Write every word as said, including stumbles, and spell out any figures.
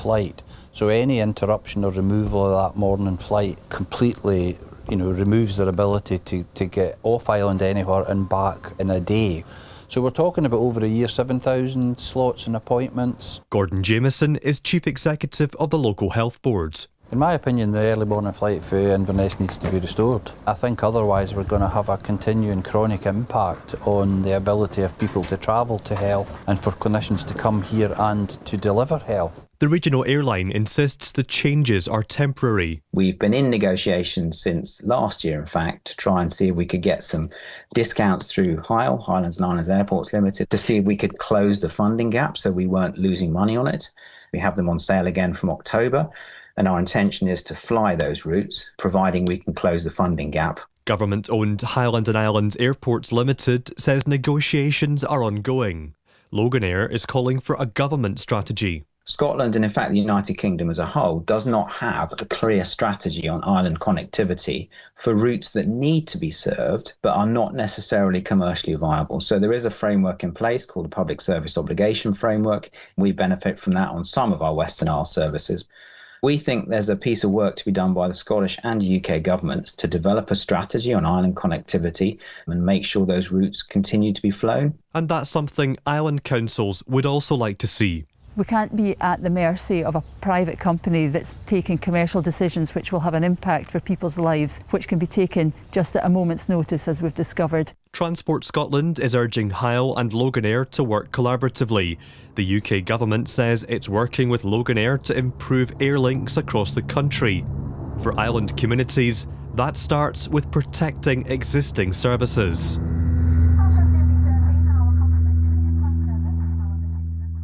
flight. So any interruption or removal of that morning flight completely, you know, removes their ability to, to get off island anywhere and back in a day. So we're talking about over a year, seven thousand slots and appointments. Gordon Jamieson is Chief Executive of the local health board. In my opinion, the early morning flight for Inverness needs to be restored. I think otherwise we're going to have a continuing chronic impact on the ability of people to travel to health and for clinicians to come here and to deliver health. The regional airline insists the changes are temporary. We've been in negotiations since last year, in fact, to try and see if we could get some discounts through H I L, Highlands Liners Airports Limited, to see if we could close the funding gap so we weren't losing money on it. We have them on sale again from October. And our intention is to fly those routes, providing we can close the funding gap. Government-owned Highland and Islands Airports Limited says negotiations are ongoing. Loganair is calling for a government strategy. Scotland, and in fact the United Kingdom as a whole, does not have a clear strategy on island connectivity for routes that need to be served but are not necessarily commercially viable. So there is a framework in place called the Public Service Obligation Framework. We benefit from that on some of our Western Isles services. We think there's a piece of work to be done by the Scottish and U K governments to develop a strategy on island connectivity and make sure those routes continue to be flown. And that's something island councils would also like to see. We can't be at the mercy of a private company that's taking commercial decisions which will have an impact for people's lives, which can be taken just at a moment's notice, as we've discovered. Transport Scotland is urging H I L and Loganair to work collaboratively. The U K government says it's working with Loganair to improve air links across the country. For island communities, that starts with protecting existing services.